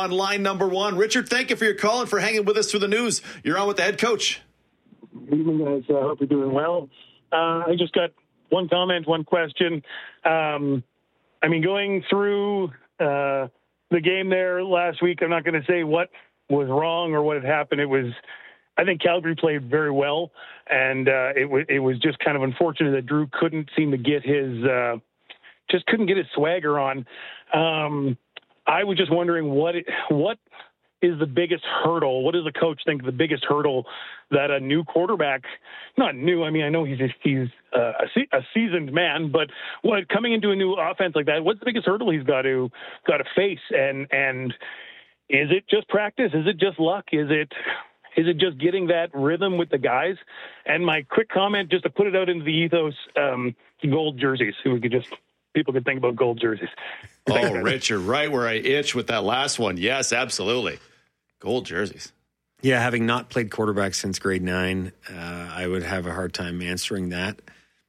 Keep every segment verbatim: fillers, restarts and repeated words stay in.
on line number one. Richard, thank you for your call and for hanging with us through the news. You're on with the head coach. Good evening, guys. I uh, hope you're doing well. Uh, I just got one comment, one question. Um, I mean, going through uh, the game there last week, I'm not going to say what was wrong or what had happened. It was, I think Calgary played very well, and uh, it, w- it was just kind of unfortunate that Drew couldn't seem to get his, uh, just couldn't get his swagger on. Um, I was just wondering what it, what is the biggest hurdle? What does the coach think the biggest hurdle that a new quarterback, not new, I mean, I know he's he's uh, a, se- a seasoned man, but what coming into a new offense like that, what's the biggest hurdle he's got to got to face? And and is it just practice? Is it just luck? Is it is it just getting that rhythm with the guys? And my quick comment, just to put it out into the ethos, um, gold jerseys. Who we could just people could think about gold jerseys. Oh, Rich, you're right where I itch with that last one. Yes, absolutely. Gold jerseys. Yeah, having not played quarterback since grade nine, uh, I would have a hard time answering that.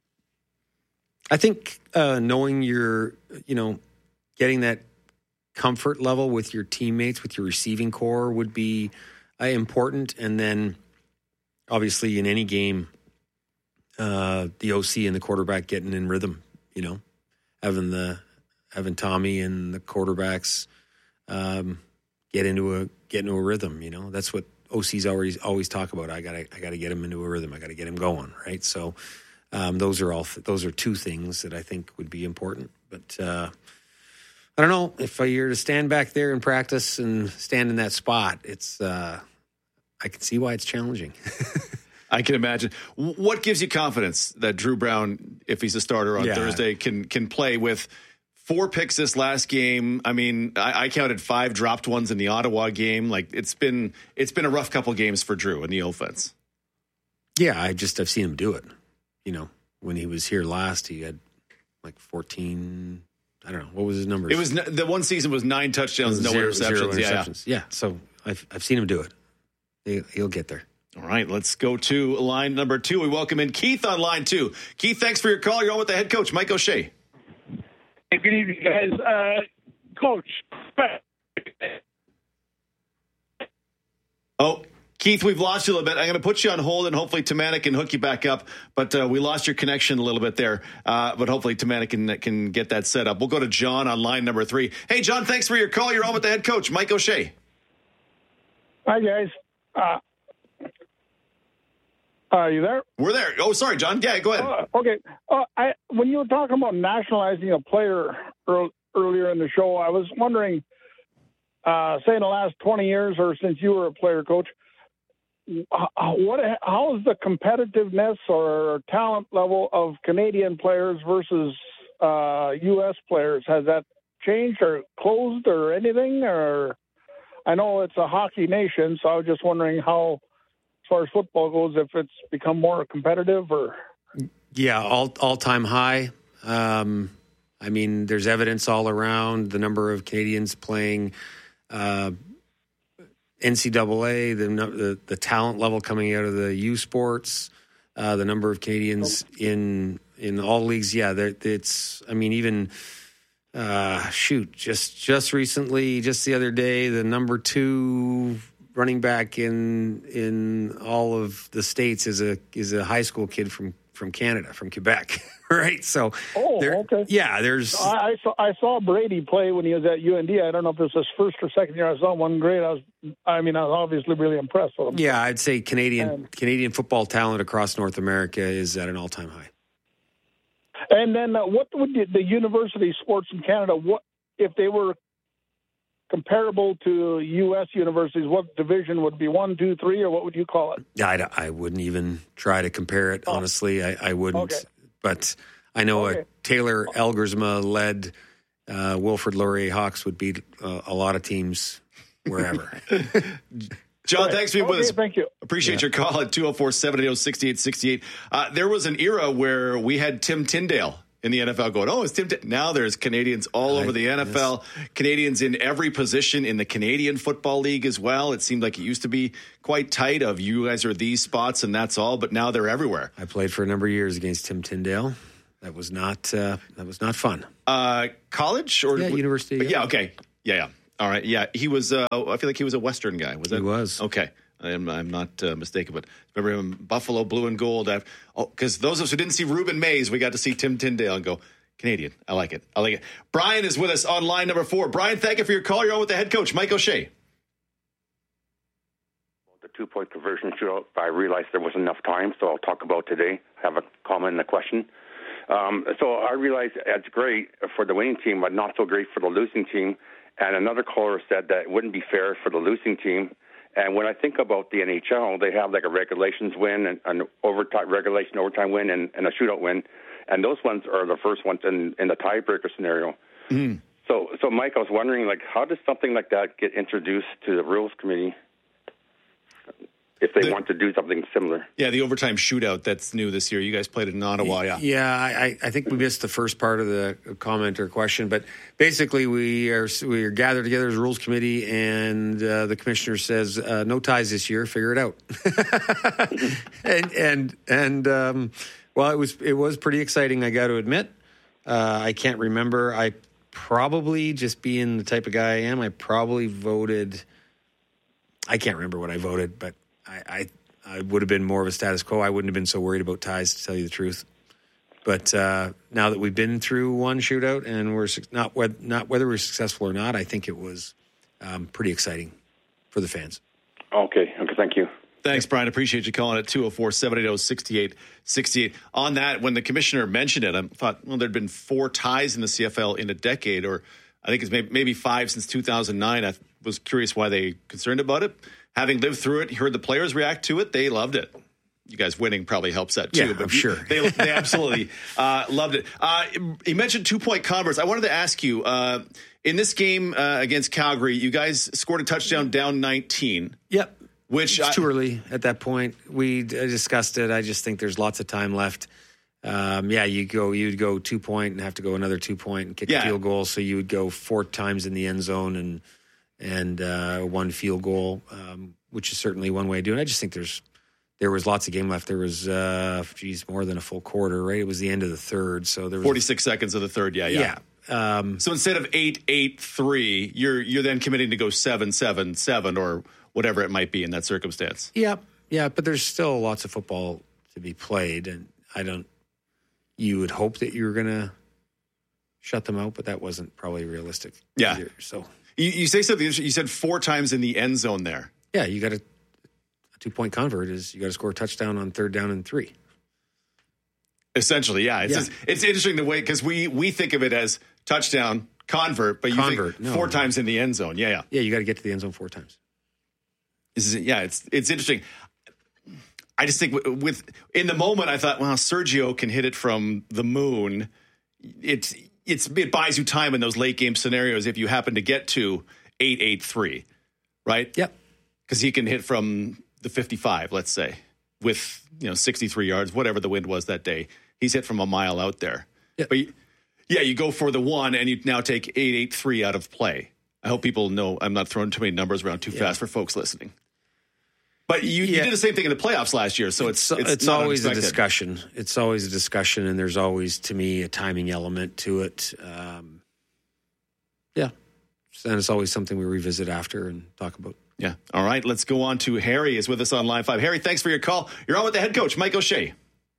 I think uh, knowing you're, you know, getting that comfort level with your teammates, with your receiving core would be uh, important. And then obviously in any game, uh, the O C and the quarterback getting in rhythm, you know, having the having Tommy and the quarterbacks um, get into a get into a rhythm. You know, that's what O Cs always always talk about. I gotta I gotta get him into a rhythm. I gotta get him going, right? So um, those are all those are two things that I think would be important. But uh, I don't know if you're to stand back there and practice and stand in that spot. It's uh, I can see why it's challenging. I can imagine. What gives you confidence that Drew Brown, if he's a starter on yeah. Thursday, can can play with four picks this last game? I mean, I, I counted five dropped ones in the Ottawa game. Like it's been it's been a rough couple games for Drew in the offense. Yeah, I just I've seen him do it. You know, when he was here last, he had like fourteen. I don't know what was his number. It was the one season was nine touchdowns, no zero, interceptions. Zero yeah, interceptions. Yeah. yeah. So I've I've seen him do it. He, he'll get there. All right, let's go to line number two. We welcome in Keith on line two. Keith, thanks for your call. You're on with the head coach, Mike O'Shea. Hey, good evening, guys. Uh, coach. Oh, Keith, we've lost you a little bit. I'm going to put you on hold, and hopefully Tamana can hook you back up. But uh, we lost your connection a little bit there. Uh, but hopefully Tamana can, can get that set up. We'll go to John on line number three. Hey, John, thanks for your call. You're on with the head coach, Mike O'Shea. Hi, guys. Uh, Are you there? We're there. Oh, sorry, John. Yeah, go ahead. Uh, okay. Uh, I, when you were talking about nationalizing a player earl- earlier in the show, I was wondering, uh, say in the last twenty years or since you were a player coach, what, how is the competitiveness or talent level of Canadian players versus uh, U S players? Has that changed or closed or anything? Or I know it's a hockey nation, so I was just wondering how, as far as football goes, if it's become more competitive or... Yeah, all, all-time high. Um, I mean, there's evidence all around the number of Canadians playing uh, N C double A, the, the the talent level coming out of the U Sports, uh, the number of Canadians in in all leagues. Yeah, it's, I mean, even... Uh, shoot, just just recently, just the other day, the number two running back in in all of the states is a is a high school kid from, from Canada, from Quebec, right? So, oh, there, okay, yeah, there's. I, I saw I saw Brady play when he was at U N D. I don't know if this was his first or second year. I saw one grade. I was, I mean, I was obviously really impressed with him. Yeah, I'd say Canadian and, Canadian football talent across North America is at an all time high. And then uh, what would the, the university sports in Canada, what if they were comparable to U S universities, what division would be one, two, three, or what would you call it? I, I wouldn't even try to compare it, honestly. I, I wouldn't. Okay. But I know okay. a Taylor Elgersma-led uh, Wilfrid Laurier Hawks would beat uh, a lot of teams wherever. John, right. thanks for being okay, with us. Thank you. Appreciate yeah. your call at two oh four, seven eight oh, six eight six eight. Uh, there was an era where we had Tim Tyndale in the N F L going, oh, it's Tim Tyndale. Now there's Canadians all I, over the N F L, yes. Canadians in every position in the Canadian Football League as well. It seemed like it used to be quite tight of you guys are these spots and that's all, but now they're everywhere. I played for a number of years against Tim Tyndale. That was not uh, that was not fun. Uh, college or yeah, university? Yeah, yeah okay. Yeah, yeah. All right. Yeah, he was. Uh, I feel like he was a Western guy. Was that? He was. Okay. I'm, I'm not uh, mistaken, but remember him, Buffalo Blue and Gold. I've, oh, because those of us who didn't see Ruben Mays, we got to see Tim Tyndale and go, Canadian. I like it. I like it. Brian is with us on line number four. Brian, thank you for your call. You're on with the head coach, Mike O'Shea. The two-point conversion shootout, I realized there wasn't enough time, so I'll talk about today. I have a comment and a question. Um, so I realized it's great for the winning team, but not so great for the losing team. And another caller said that it wouldn't be fair for the losing team. And when I think about the N H L, they have like a regulations win, and an overtime regulation overtime win, and, and a shootout win, and those ones are the first ones in, in the tiebreaker scenario. Mm. So, so Mike, I was wondering, like, how does something like that get introduced to the rules committee if they the, want to do something similar? Yeah, the overtime shootout that's new this year. You guys played it in Ottawa, yeah. Yeah, I, I think we missed the first part of the comment or question, but basically we are we are gathered together as a rules committee, and uh, the commissioner says uh, no ties this year. Figure it out. and and and um, well, it was it was pretty exciting. I got to admit, uh, I can't remember. I probably, just being the type of guy I am, I probably voted. I can't remember what I voted, but I, I, I would have been more of a status quo. I wouldn't have been so worried about ties, to tell you the truth. But uh, now that we've been through one shootout and we're not not whether we're successful or not, I think it was um, pretty exciting for the fans. Okay. Okay. Thank you. Thanks, Brian. Appreciate you calling at two oh four, seven eight oh, six eight six eight. On that, when the commissioner mentioned it, I thought, well, there'd been four ties in the C F L in a decade, or I think it's maybe, maybe five since two thousand nine. I was curious why they concerned about it. Having lived through it, heard the players react to it, they loved it. You guys winning probably helps that too. Yeah, but I'm sure. They, they absolutely uh, loved it. Uh, you mentioned two-point converts. I wanted to ask you, uh, in this game uh, against Calgary, you guys scored a touchdown down nineteen. Yep. Which it's I, too early at that point. We discussed it. I just think there's lots of time left. Um, yeah, you go, you'd go two point and have to go another two point and kick yeah. a field goal. So you would go four times in the end zone and and uh, one field goal, um, which is certainly one way of doing it. I just think there's there was lots of game left. There was, uh, geez, more than a full quarter, right? It was the end of the third, so there was forty-six a, seconds of the third. Yeah, yeah. yeah. Um, so instead of eight eight three, you're you're then committing to go seven seven seven or whatever it might be in that circumstance. Yeah, yeah, but there's still lots of football to be played, and I don't. You would hope that you were going to shut them out, but that wasn't probably realistic. Yeah. Either, so you, you say something. You said four times in the end zone there. Yeah, you got a, a two point convert is you got to score a touchdown on third down and three. Essentially, yeah. It's yeah. Just, it's interesting the way because we we think of it as touchdown convert, but you convert, think no. four times in the end zone. Yeah, yeah. Yeah, you got to get to the end zone four times. This is yeah. It's it's interesting. I just think with in the moment, I thought, well, Sergio can hit it from the moon. It's it's it buys you time in those late game scenarios if you happen to get to eight eight three, right? Yep. Because he can hit from the fifty-five, let's say, with you know sixty-three yards, whatever the wind was that day. He's hit from a mile out there. Yep. But you, yeah, you go for the one, and you now take eight eight three out of play. I hope people know I'm not throwing too many numbers around too yeah. fast for folks listening. But you, yeah. you did the same thing in the playoffs last year, so it's it's, it's, it's always a discussion. It's always a discussion, and there's always, to me, a timing element to it. Um, yeah, and it's always something we revisit after and talk about. Yeah. All right, let's go on to Harry is with us on Line five. Harry, thanks for your call. You're on with the head coach, Mike O'Shea.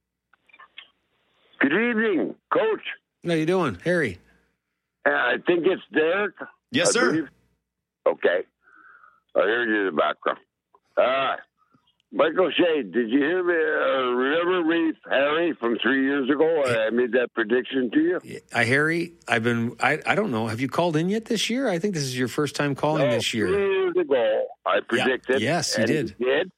Good evening, Coach. How you doing, Harry? Uh, I think it's Derek. Yes, I sir. Believe. Okay. I heard you in the background. Uh, Michael Shea, did you hear me? Uh, remember me, Harry, from three years ago? I made that prediction to you. I, Harry, I've been, I, I don't know. Have you called in yet this year? I think this is your first time calling no, this year. Three years ago, I predicted. Yeah. Yes, you did. You did.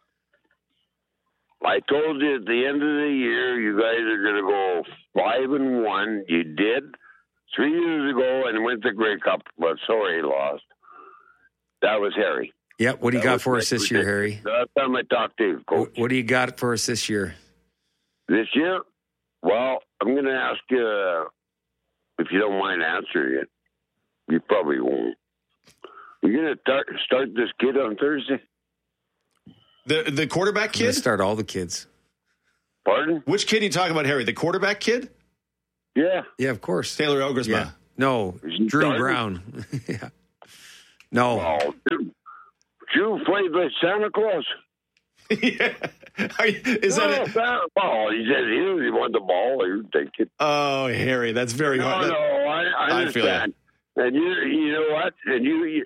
I told you at the end of the year, you guys are going to go five and one. You did three years ago and went to Grey Cup, but sorry, lost. That was Harry. Yep. What do you that got for us this year, Harry? Last time I talked to you, Coach. What do you got for us this year? This year? Well, I'm going to ask you, uh, if you don't mind answering it. You probably won't. You're going to start, start this kid on Thursday? The the quarterback kid? Start all the kids. Pardon? Which kid are you talking about, Harry? The quarterback kid? Yeah. Yeah, of course. Taylor Elgersma. Yeah. No, Drew starting? Brown. yeah. No. Oh, dude. You played with Santa Claus? Yeah. Are you- Is no, that it? Santa, oh, he said he, he wanted the ball. He would take it. Oh, Harry, that's very No, hard. no, I, I I feel understand. And you, you know what? And you, you,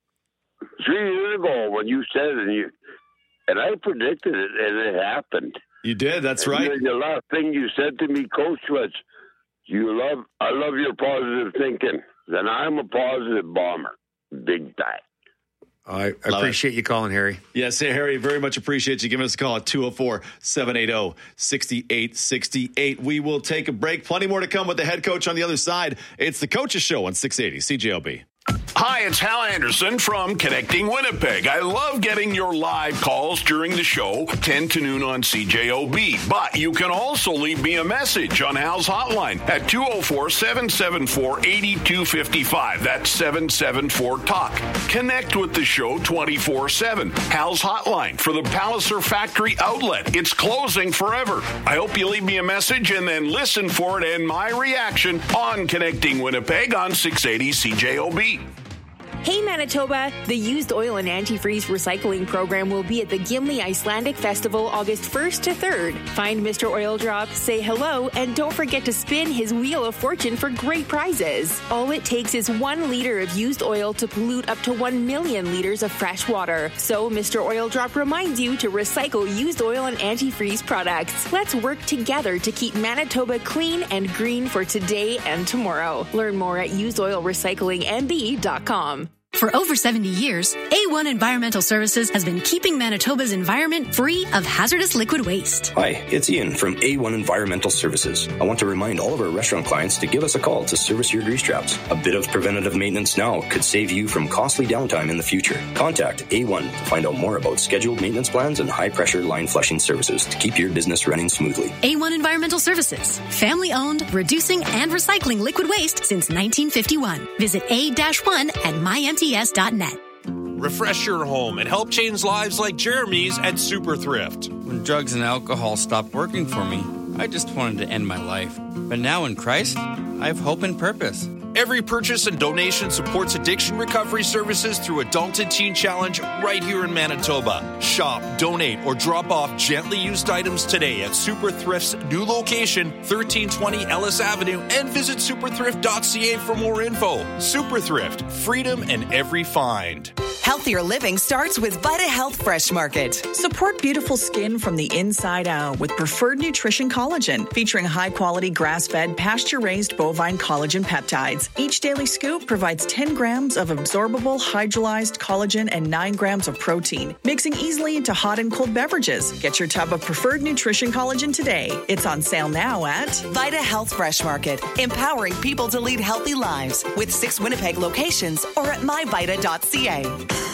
three years ago when you said it, and you, and I predicted it, and it happened. You did. That's And right. The last thing you said to me, Coach, was, "You love, I love your positive thinking." Then I'm a positive bomber, big time. I, I Love appreciate you calling, Harry. Yes, hey, Harry, very much appreciate you giving us a call at two oh four, seven eight oh, six eight six eight. We will take a break. Plenty more to come with the head coach on the other side. It's the Coaches Show on six eighty C J O B. Hi, it's Hal Anderson from Connecting Winnipeg. I love getting your live calls during the show, ten to noon on C J O B. But you can also leave me a message on Hal's hotline at two oh four, seven seven four, eight two five five. That's seven seven four talk. Connect with the show twenty-four seven. Hal's hotline for the Palliser Factory Outlet. It's closing forever. I hope you leave me a message and then listen for it and my reaction on Connecting Winnipeg on six eighty C J O B. Hey Manitoba! The Used Oil and Antifreeze Recycling Program will be at the Gimli Icelandic Festival August first to third. Find Mister Oil Drop, say hello, and don't forget to spin his Wheel of Fortune for great prizes. All it takes is one liter of used oil to pollute up to one million liters of fresh water. So Mister Oil Drop reminds you to recycle used oil and antifreeze products. Let's work together to keep Manitoba clean and green for today and tomorrow. Learn more at used oil recycling m b dot com. For over seventy years, A one Environmental Services has been keeping Manitoba's environment free of hazardous liquid waste. Hi, it's Ian from A one Environmental Services. I want to remind all of our restaurant clients to give us a call to service your grease traps. A bit of preventative maintenance now could save you from costly downtime in the future. Contact A one to find out more about scheduled maintenance plans and high-pressure line flushing services to keep your business running smoothly. A one Environmental Services, family-owned, reducing and recycling liquid waste since nineteen fifty-one. Visit A one at my m t s dot net. Refresh your home and help change lives like Jeremy's at Super Thrift. When drugs and alcohol stopped working for me, I just wanted to end my life. But now in Christ, I have hope and purpose. Every purchase and donation supports addiction recovery services through Adult and Teen Challenge right here in Manitoba. Shop, donate, or drop off gently used items today at Super Thrift's new location, thirteen twenty Ellis Avenue, and visit super thrift dot c a for more info. Super Thrift, freedom in every find. Healthier living starts with Vita Health Fresh Market. Support beautiful skin from the inside out with Preferred Nutrition Collagen, featuring high-quality grass-fed, pasture-raised bovine collagen peptides. Each daily scoop provides ten grams of absorbable hydrolyzed collagen and nine grams of protein, mixing easily into hot and cold beverages. Get your tub of Preferred Nutrition Collagen today. It's on sale now at Vita Health Fresh Market, empowering people to lead healthy lives with six Winnipeg locations or at my vita dot c a.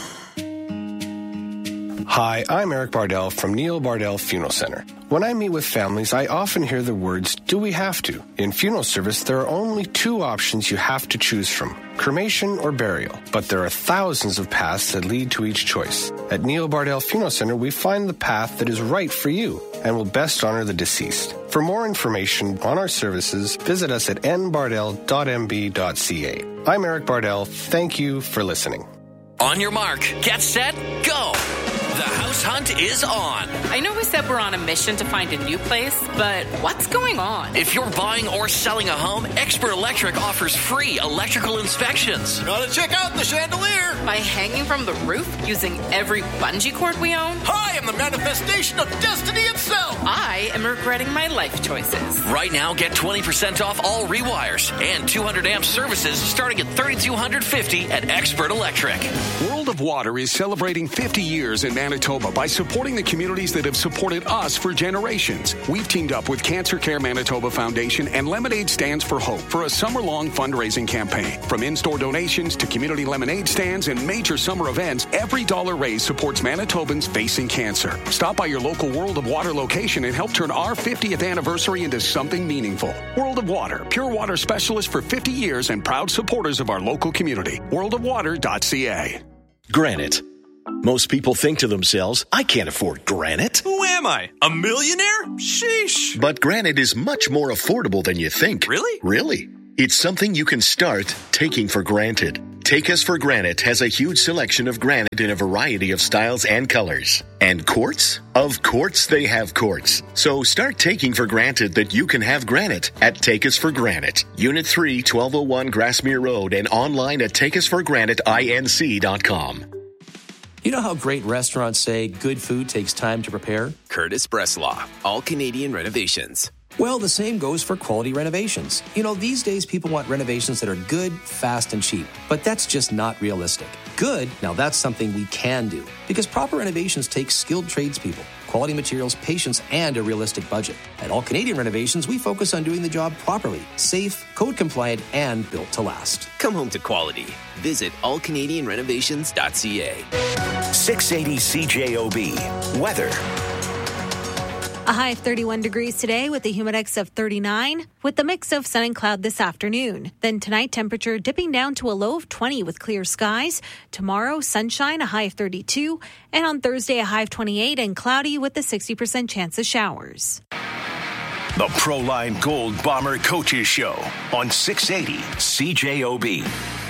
Hi, I'm Eric Bardell from Neil Bardell Funeral Center. When I meet with families, I often hear the words, do we have to? In funeral service, there are only two options you have to choose from, cremation or burial. But there are thousands of paths that lead to each choice. At Neil Bardell Funeral Center, we find the path that is right for you and will best honor the deceased. For more information on our services, visit us at n bardell dot m b dot c a. I'm Eric Bardell. Thank you for listening. On your mark, get set, go! The house hunt is on. I know we said we're on a mission to find a new place, but what's going on? If you're buying or selling a home, Expert Electric offers free electrical inspections. Gotta check out the chandelier. By hanging from the roof using every bungee cord we own? I am the manifestation of destiny itself. I am regretting my life choices. Right now, get twenty percent off all rewires and two hundred amp services starting at three thousand two hundred fifty dollars at Expert Electric. World of Water is celebrating fifty years in Manitoba by supporting the communities that have supported us for generations. We've teamed up with Cancer Care Manitoba Foundation and Lemonade Stands for Hope for a summer-long fundraising campaign. From in-store donations to community lemonade stands and major summer events, every dollar raised supports Manitobans facing cancer. Stop by your local World of Water location and help turn our fiftieth anniversary into something meaningful. World of Water, pure water specialist for fifty years and proud supporters of our local community. world of water dot c a. Granite. Most people think to themselves, I can't afford granite. Who am I? A millionaire? Sheesh. But granite is much more affordable than you think. Really? Really. It's something you can start taking for granted. Take Us for Granite has a huge selection of granite in a variety of styles and colors. And quartz? Of course they have quartz. So start taking for granted that you can have granite at Take Us for Granite. Unit three, twelve oh one Grassmere Road, and online at take us for granite inc dot com. You know how great restaurants say good food takes time to prepare? Curtis Bresslaw, All Canadian Renovations. Well, the same goes for quality renovations. You know, these days people want renovations that are good, fast, and cheap. But that's just not realistic. Good, now that's something we can do. Because proper renovations take skilled tradespeople, quality materials, patience, and a realistic budget. At All Canadian Renovations, we focus on doing the job properly, safe, code-compliant, and built to last. Come home to quality. Visit all canadian renovations dot c a. six eighty C J O B. Weather. A high of thirty-one degrees today with a humidex of thirty-nine, with the mix of sun and cloud this afternoon. Then tonight, temperature dipping down to a low of twenty with clear skies. Tomorrow, sunshine, a high of thirty-two. And on Thursday, a high of twenty-eight and cloudy with a sixty percent chance of showers. The Proline Gold Bomber Coaches Show on six eighty C J O B.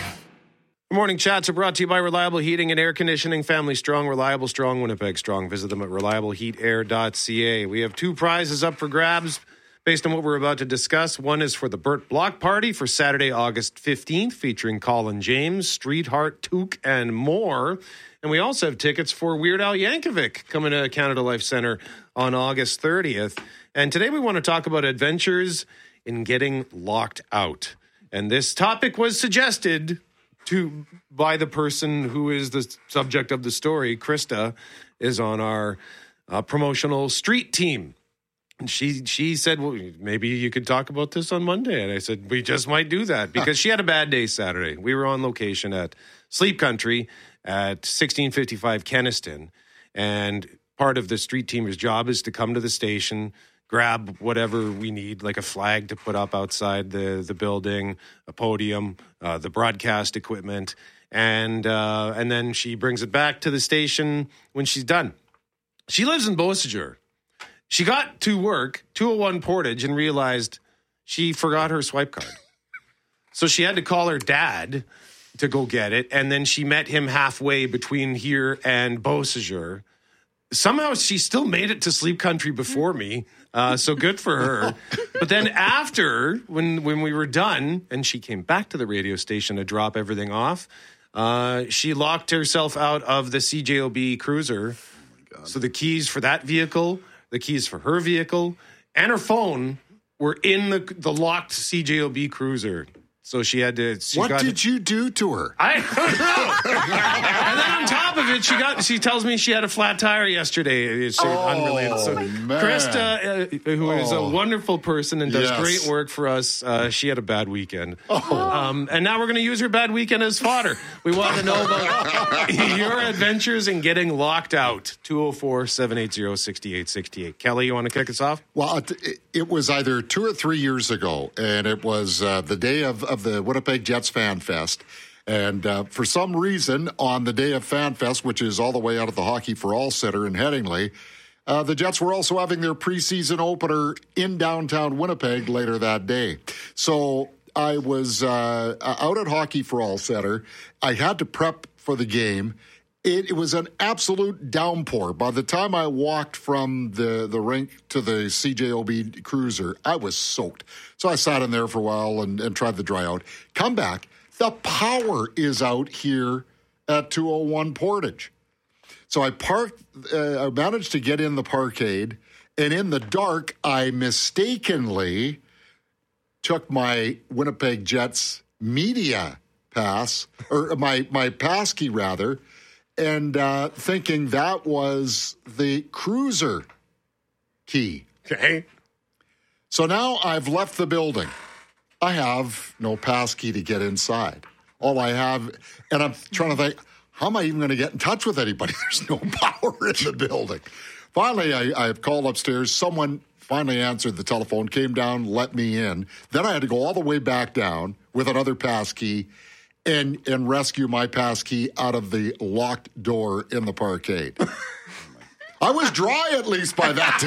Good morning, chats are brought to you by Reliable Heating and Air Conditioning. Family strong, reliable, strong, Winnipeg strong. Visit them at reliable heat air dot c a. We have two prizes up for grabs based on what we're about to discuss. One is for the Burt Block Party for Saturday, August fifteenth, featuring Colin James, Streetheart, Took, and more. And we also have tickets for Weird Al Yankovic coming to Canada Life Centre on August thirtieth. And today we want to talk about adventures in getting locked out. And this topic was suggested to by the person who is the subject of the story. Krista is on our uh, promotional street team. And she she said, well, maybe you could talk about this on Monday. And I said, we just might do that because she had a bad day Saturday. We were on location at Sleep Country at sixteen fifty-five Kenniston. And part of the street teamer's job is to come to the station, grab whatever we need, like a flag to put up outside the, the building, a podium, uh, the broadcast equipment, and uh, and then she brings it back to the station when she's done. She lives in Beausejour. She got to work, two oh one Portage, and realized she forgot her swipe card. So she had to call her dad to go get it, and then she met him halfway between here and Beausejour. Somehow she still made it to Sleep Country before me. Uh, so good for her. But then after, when when we were done, and she came back to the radio station to drop everything off, uh, she locked herself out of the C J O B Cruiser. Oh so the keys for that vehicle, the keys for her vehicle, and her phone were in the the locked C J O B Cruiser. So she had to. She what got did to, you do to her? I don't know. And then on top of it, she got. She tells me she had a flat tire yesterday. It's oh, unrelated. So man. Krista, uh, who is oh. a wonderful person and does yes. great work for us, uh, she had a bad weekend. Oh. Um, and now we're going to use her bad weekend as fodder. We want to know about your adventures in getting locked out. two oh four, seven eight zero, six eight six eight. Kelly, you want to kick us off? Well, it, it was either two or three years ago, and it was uh, the day of, of the Winnipeg Jets Fan Fest. And uh, for some reason, on the day of Fan Fest, which is all the way out of the Hockey for All Center in Headingley, uh, the Jets were also having their preseason opener in downtown Winnipeg later that day. So I was uh, out at Hockey for All Center. I had to prep for the game. It, it was an absolute downpour. By the time I walked from the, the rink to the C J O B Cruiser, I was soaked. So I sat in there for a while and, and tried to dry out. Come back. The power is out here at two oh one Portage. So I parked. Uh, I managed to get in the parkade, and in the dark, I mistakenly took my Winnipeg Jets media pass, or my, my pass key, rather, and uh, thinking that was the cruiser key. Okay. So now I've left the building. I have no pass key to get inside. All I have, and I'm trying to think, how am I even going to get in touch with anybody? There's no power in the building. Finally, I, I called upstairs. Someone finally answered the telephone, came down, let me in. Then I had to go all the way back down with another pass key and and rescue my pass key out of the locked door in the parkade. I was dry at least by that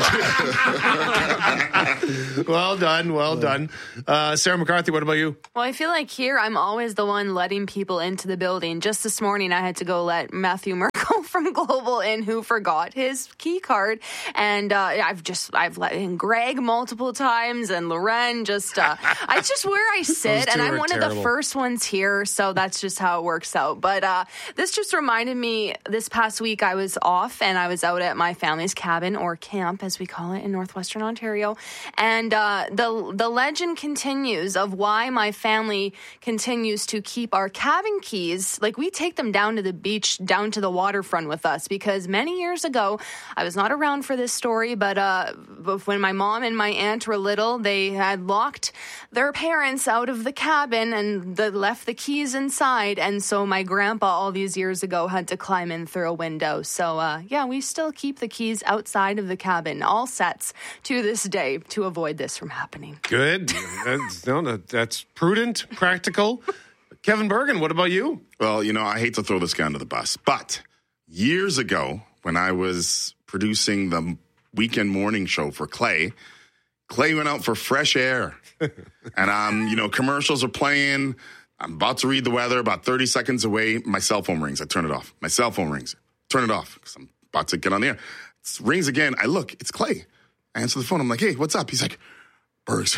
time. Well done, well done. Uh, Sarah McCarthy, what about you? Well, I feel like here I'm always the one letting people into the building. Just this morning, I had to go let Matthew Merkel from Global in, who forgot his key card, and uh, I've just I've let in Greg multiple times and Loren. Just uh, it's just where I sit, and I'm one terrible. of the first ones here, so that's just how it works out. But uh, this just reminded me. This past week, I was off, and I was out at my family's cabin, or camp as we call it in northwestern Ontario, and uh, the the legend continues of why my family continues to keep our cabin keys. Like, we take them down to the beach, down to the waterfront with us, because many years ago, I was not around for this story, but uh, when my mom and my aunt were little, they had locked their parents out of the cabin and the, left the keys inside, and so my grandpa all these years ago had to climb in through a window. So uh, yeah, we still keep the keys outside of the cabin, all sets, to this day, to avoid this from happening. Good. That's, no, that's prudent, practical. Kevin Bergen, what about you? Well, you know, I hate to throw this guy under the bus, but years ago, when I was producing the weekend morning show for Clay, Clay went out for fresh air. And, um, you know, commercials are playing. I'm about to read the weather. About thirty seconds away, my cell phone rings. I turn it off. My cell phone rings. Turn it off because I'm about to get on the air. It rings again. I look. It's Clay. I answer the phone. I'm like, hey, what's up? He's like, Burrs,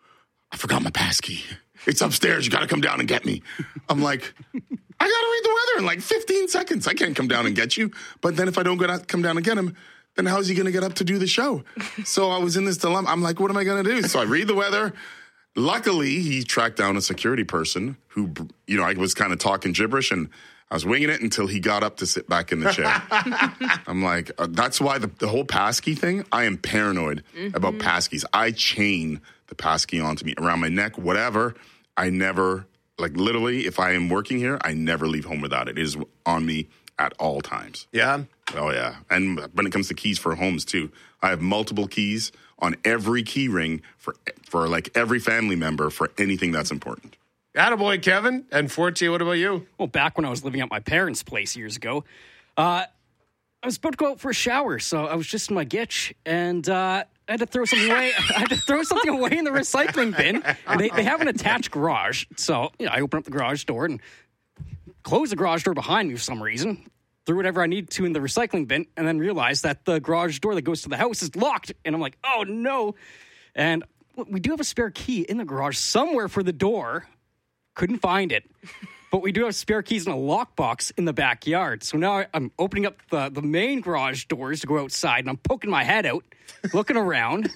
I forgot my passkey. It's upstairs. You got to come down and get me. I'm like, I got to read the weather in like fifteen seconds. I can't come down and get you. But then if I don't go out, come down and get him, then how is he going to get up to do the show? So I was in this dilemma. I'm like, what am I going to do? So I read the weather. Luckily, he tracked down a security person who, you know, I was kind of talking gibberish, and I was winging it until he got up to sit back in the chair. I'm like, uh, that's why the, the whole passkey thing, I am paranoid mm-hmm. about passkeys. I chain the passkey onto me, around my neck, whatever. I never, like literally, if I am working here, I never leave home without it. It is on me at all times. Yeah? Oh, yeah. And when it comes to keys for homes, too, I have multiple keys on every key ring for, for like every family member for anything that's important. Attaboy, Kevin. And Forte, what about you? Well, back when I was living at my parents' place years ago, uh, I was about to go out for a shower, so I was just in my gitch, and uh, I had to throw something away. I had to throw something away in the recycling bin. And they, they have an attached garage, so you know, I opened up the garage door and closed the garage door behind me for some reason. Threw whatever I needed to in the recycling bin, and then realized that the garage door that goes to the house is locked. And I'm like, oh, no. And we do have a spare key in the garage somewhere for the door. Couldn't find it. But we do have spare keys in a lockbox in the backyard. So now I'm opening up the, the main garage doors to go outside, and I'm poking my head out, looking around.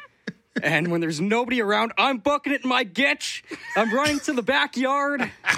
And when there's nobody around, I'm booking it in my gitch. I'm running to the backyard.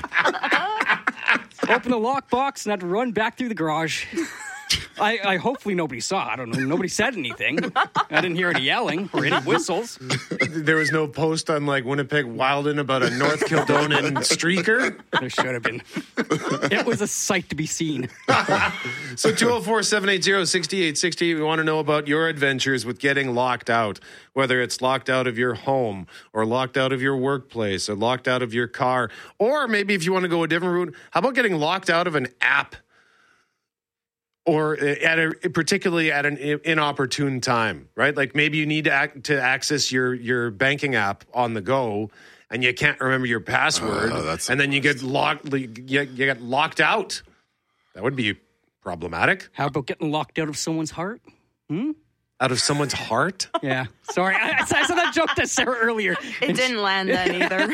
Open the lockbox and had to run back through the garage. I, I hopefully nobody saw. I don't know. Nobody said anything. I didn't hear any yelling or any whistles. There was no post on like Winnipeg Wilden about a North Kildonan streaker. There should have been. It was a sight to be seen. So two oh four, seven eight zero, six eight six eight. We want to know about your adventures with getting locked out, whether it's locked out of your home or locked out of your workplace or locked out of your car, or maybe if you want to go a different route, how about getting locked out of an app? Or at a, particularly at an inopportune time, right? Like maybe you need to act, to access your, your banking app on the go, and you can't remember your password, uh, that's and then you get locked. You, you get locked out. That would be problematic. How about getting locked out of someone's heart? Hmm? Out of someone's heart? Yeah. Sorry, I, I said that joke to Sarah earlier. It didn't land then either.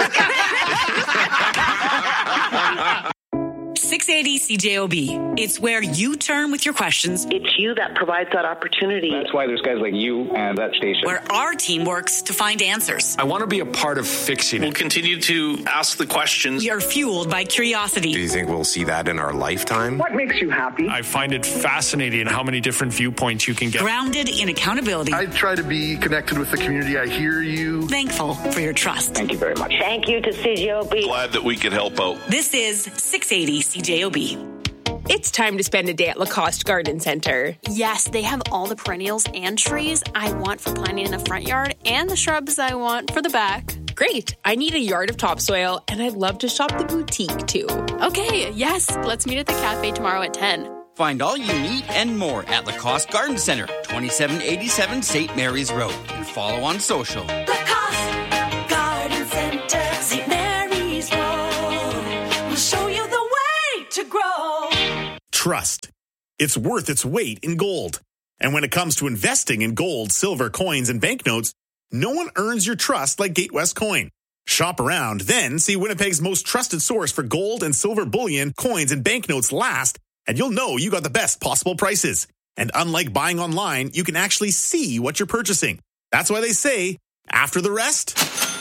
six eighty C J O B. It's where you turn with your questions. It's you that provides that opportunity. That's why there's guys like you and that station. Where our team works to find answers. I want to be a part of fixing it. We'll continue to ask the questions. You're fueled by curiosity. Do you think we'll see that in our lifetime? What makes you happy? I find it fascinating how many different viewpoints you can get. Grounded in accountability. I try to be connected with the community. I hear you. Thankful for your trust. Thank you very much. Thank you to C J O B. Glad that we could help out. This is six eighty C J O B. It's time to spend a day at Lacoste Garden Center. Yes, they have all the perennials and trees I want for planting in the front yard and the shrubs I want for the back. Great. I need a yard of topsoil, and I'd love to shop the boutique, too. Okay, yes. Let's meet at the cafe tomorrow at ten. Find all you need and more at Lacoste Garden Center, twenty-seven eighty-seven Saint Mary's Road. And follow on social. Lacoste Garden Center, Saint Mary's Road. We'll show you the way to grow. Trust. It's worth its weight in gold. And when it comes to investing in gold, silver, coins, and banknotes, no one earns your trust like Gatewest Coin. Shop around, then see Winnipeg's most trusted source for gold and silver bullion, coins, and banknotes last, and you'll know you got the best possible prices. And unlike buying online, you can actually see what you're purchasing. That's why they say, after the rest,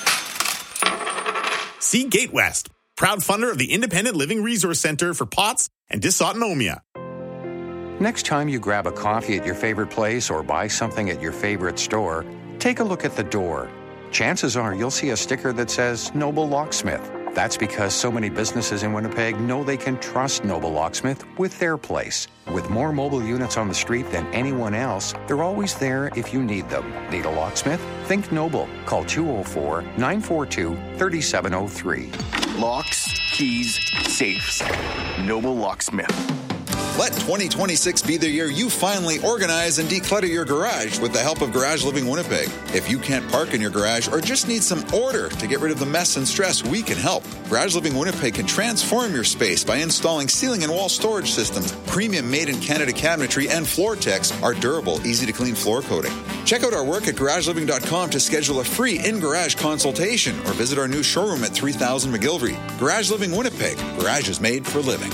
see Gatewest, proud funder of the Independent Living Resource Center for P O T S and dysautonomia. Next time you grab a coffee at your favorite place or buy something at your favorite store, take a look at the door. Chances are you'll see a sticker that says Noble Locksmith. That's because so many businesses in Winnipeg know they can trust Noble Locksmith with their place. With more mobile units on the street than anyone else, they're always there if you need them. Need a locksmith? Think Noble. Call two oh four, nine four two, three seven oh three. Locks, keys, safes. Noble Locksmith. Let twenty twenty-six be the year you finally organize and declutter your garage with the help of Garage Living Winnipeg. If you can't park in your garage or just need some order to get rid of the mess and stress, we can help. Garage Living Winnipeg can transform your space by installing ceiling and wall storage systems, premium made-in-Canada cabinetry, and Floor-Tex, our durable, easy-to-clean floor coating. Check out our work at garage living dot com to schedule a free in-garage consultation or visit our new showroom at three thousand McGilvery. Garage Living Winnipeg. Garage is made for living.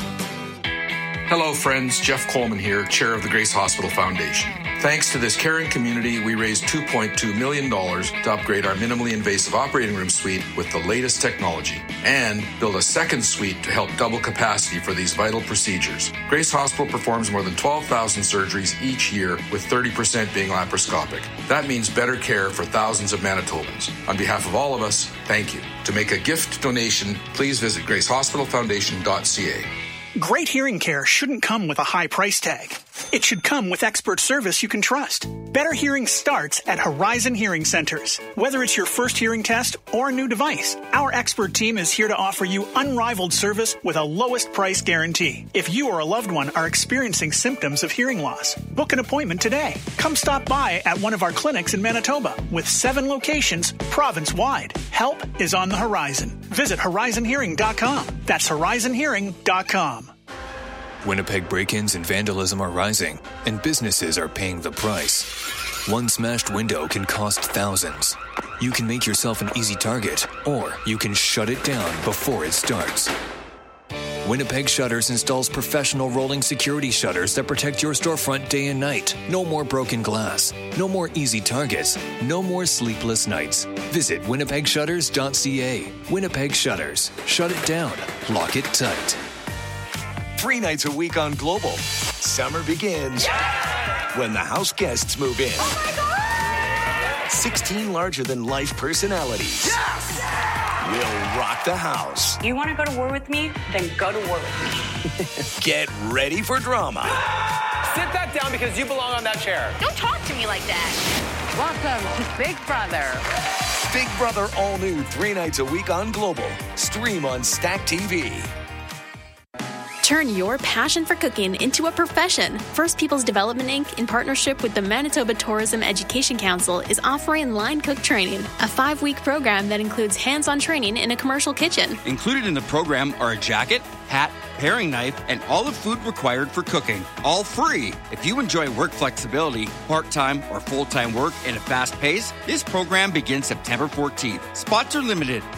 Hello, friends. Jeff Coleman here, chair of the Grace Hospital Foundation. Thanks to this caring community, we raised two point two million dollars to upgrade our minimally invasive operating room suite with the latest technology and build a second suite to help double capacity for these vital procedures. Grace Hospital performs more than twelve thousand surgeries each year, with thirty percent being laparoscopic. That means better care for thousands of Manitobans. On behalf of all of us, thank you. To make a gift donation, please visit grace hospital foundation dot c a. Great hearing care shouldn't come with a high price tag. It should come with expert service you can trust. Better hearing starts at Horizon Hearing Centers. Whether it's your first hearing test or a new device, our expert team is here to offer you unrivaled service with a lowest price guarantee. If you or a loved one are experiencing symptoms of hearing loss, book an appointment today. Come stop by at one of our clinics in Manitoba with seven locations province-wide. Help is on the horizon. Visit horizon hearing dot com. That's horizon hearing dot com. Winnipeg break-ins and vandalism are rising, and businesses are paying the price. One smashed window can cost thousands. You can make yourself an easy target, or you can shut it down before it starts. Winnipeg Shutters installs professional rolling security shutters that protect your storefront day and night. No more broken glass. No more easy targets. No more sleepless nights. Visit winnipeg shutters dot c a. Winnipeg Shutters. Shut it down. Lock it tight. Three nights a week on Global. Summer begins yeah! when the house guests move in. Oh my God! sixteen larger-than-life personalities. Yes! Will rock the house. You want to go to war with me? Then go to war with me. Get ready for drama. Sit that down because you belong on that chair. Don't talk to me like that. Welcome to Big Brother. Big Brother all new three nights a week on Global. Stream on Stack T V. Turn your passion for cooking into a profession. First Peoples Development Incorporated, in partnership with the Manitoba Tourism Education Council, is offering line cook training, a five-week program that includes hands-on training in a commercial kitchen. Included in the program are a jacket, hat, paring knife, and all the food required for cooking. All free. If you enjoy work flexibility, part-time or full-time work, and a fast pace, this program begins September fourteenth. Spots are limited.